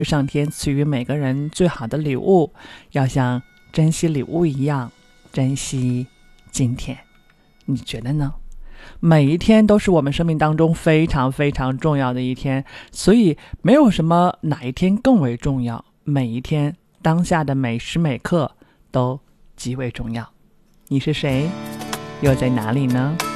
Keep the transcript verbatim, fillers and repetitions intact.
是上天赐予每个人最好的礼物，要像珍惜礼物一样珍惜今天。你觉得呢？每一天都是我们生命当中非常非常重要的一天，所以没有什么哪一天更为重要，每一天当下的每时每刻都极为重要。你是谁？又在哪里呢？